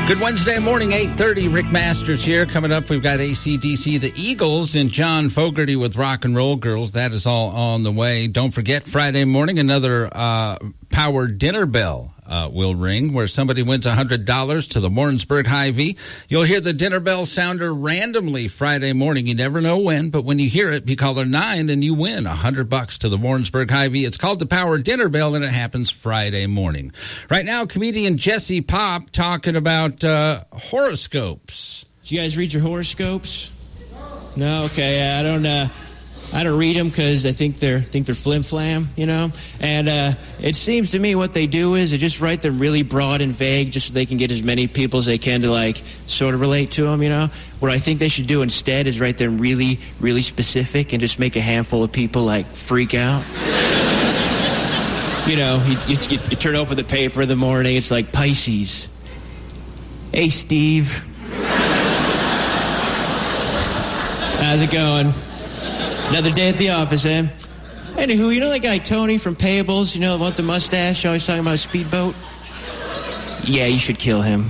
Good Wednesday morning, 8:30. Rick Masters here. Coming up, we've got AC/DC, the Eagles, and John Fogerty with Rock and Roll Girls. That is all on the way. Don't forget, Friday morning, another Power Dinner Bell will ring, where somebody wins $100 to the Warrensburg Hy-Vee. You'll hear the dinner bell sounder randomly Friday morning. You never know when, but when you hear it, you call her 9 and you win $100 to the Warrensburg Hy-Vee. It's called the Power Dinner Bell, and it happens Friday morning. Right now, comedian Jesse Pop talking about horoscopes. Did you guys read your horoscopes? No? Okay, I don't read them because I think they're flim-flam, you know? And it seems to me what they do is they just write them really broad and vague just so they can get as many people as they can to, like, sort of relate to them, you know? What I think they should do instead is write them really, really specific and just make a handful of people, like, freak out. You know, you turn open the paper in the morning, it's like Pisces. Hey, Steve. How's it going? Another day at the office, eh? Anywho, you know that guy Tony from Payables? You know, about the mustache, always talking about a speedboat? Yeah, you should kill him.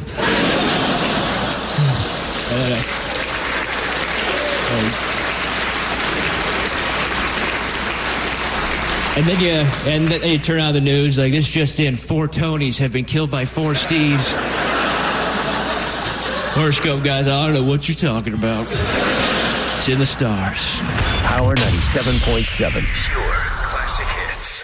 And then you turn on the news, like, this just in, 4 Tonys have been killed by 4 Steves. Horoscope guys, I don't know what you're talking about. It's in the stars. Power 97.7. Pure classic hits.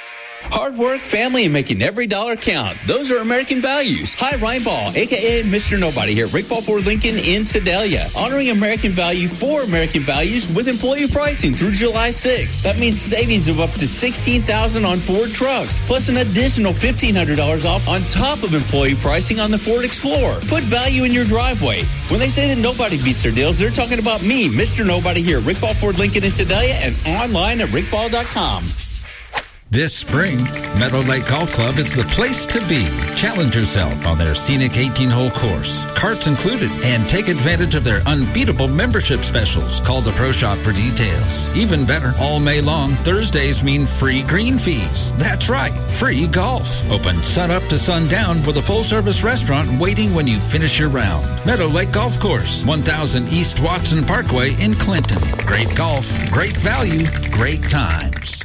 Hard work, family, and making every dollar count. Those are American values. Hi, Ryan Ball, a.k.a. Mr. Nobody here. Rick Ball Ford Lincoln in Sedalia. Honoring American value for American values with employee pricing through July 6th. That means savings of up to $16,000 on Ford trucks, plus an additional $1,500 off on top of employee pricing on the Ford Explorer. Put value in your driveway. When they say that nobody beats their deals, they're talking about me, Mr. Nobody here. Rick Ball Ford Lincoln in Sedalia and online at rickball.com. This spring, Meadow Lake Golf Club is the place to be. Challenge yourself on their scenic 18-hole course. Carts included, and take advantage of their unbeatable membership specials. Call the Pro Shop for details. Even better, all May long, Thursdays mean free green fees. That's right, free golf. Open sun up to sundown with a full-service restaurant waiting when you finish your round. Meadow Lake Golf Course, 1000 East Watson Parkway in Clinton. Great golf, great value, great times.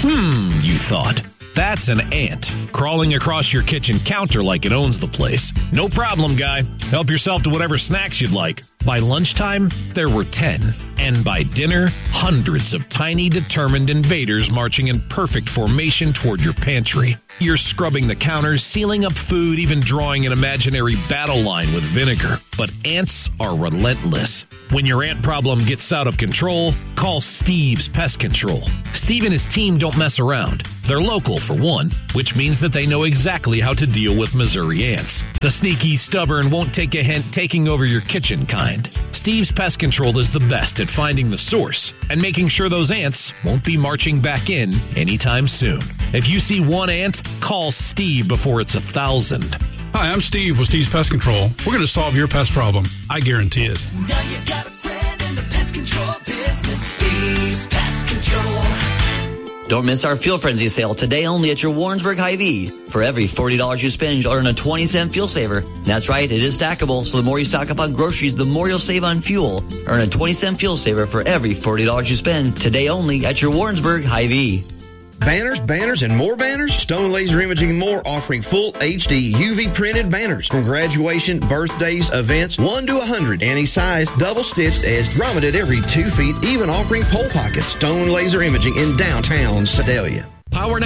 You thought. That's an ant crawling across your kitchen counter like it owns the place. No problem, guy. Help yourself to whatever snacks you'd like. By lunchtime, there were 10. And by dinner, hundreds of tiny, determined invaders marching in perfect formation toward your pantry. You're scrubbing the counters, sealing up food, even drawing an imaginary battle line with vinegar. But ants are relentless. When your ant problem gets out of control, call Steve's Pest Control. Steve and his team don't mess around. They're local, for one, which means that they know exactly how to deal with Missouri ants. The sneaky, stubborn, won't take a hint, taking over your kitchen kind. Steve's Pest Control is the best at finding the source and making sure those ants won't be marching back in anytime soon. If you see one ant, call Steve before it's 1,000. Hi, I'm Steve with Steve's Pest Control. We're going to solve your pest problem. I guarantee it. Now you got a friend in the pest control business. Steve's Pest Control. Don't miss our Fuel Frenzy sale today only at your Warrensburg Hy-Vee. For every $40 you spend, you'll earn a 20-cent fuel saver. That's right, it is stackable, so the more you stock up on groceries, the more you'll save on fuel. Earn a 20-cent fuel saver for every $40 you spend today only at your Warrensburg Hy-Vee. Banners, and more banners? Stone Laser Imaging and More offering full HD UV printed banners from graduation, birthdays, events, 1 to 100, any size, double stitched, edged, grommeted every 2 feet, even offering pole pockets. Stone Laser Imaging in downtown Sedalia. Power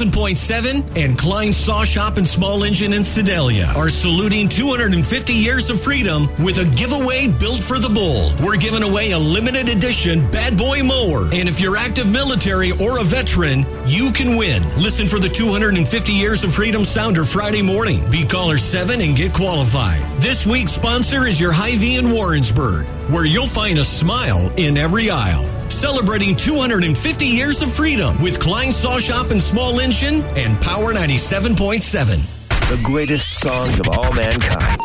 97.7 and Klein Saw Shop and Small Engine in Sedalia are saluting 250 years of freedom with a giveaway built for the bull. We're giving away a limited edition Bad Boy mower. And if you're active military or a veteran, you can win. Listen for the 250 Years of Freedom Sounder Friday morning. Be caller 7 and get qualified. This week's sponsor is your Hy-Vee in Warrensburg, where you'll find a smile in every aisle. Celebrating 250 years of freedom with Klein Saw Shop and Small Engine and Power 97.7. The greatest songs of all mankind.